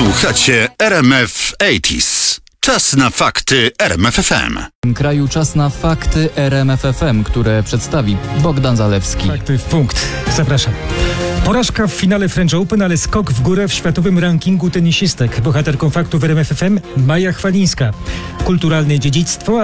Słuchacie RMF 80s. Czas na fakty RMF FM. W kraju czas na fakty RMF FM, które przedstawi Bogdan Zalewski. Fakty w punkt. Zapraszam. Porażka w finale French Open, ale skok w górę w światowym rankingu tenisistek. Bohaterką faktów RMF FM Maja Chwalińska. Kulturalne dziedzictwo,